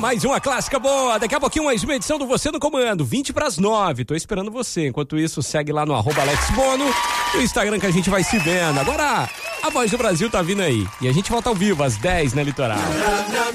mais uma clássica boa. Daqui a pouquinho mais uma edição do Você no Comando, 20:09. Tô esperando você. Enquanto isso, segue lá no @AlexBono, no Instagram que a gente vai se vendo. Agora, a Voz do Brasil tá vindo aí. E a gente volta ao vivo às 10 na Litoral.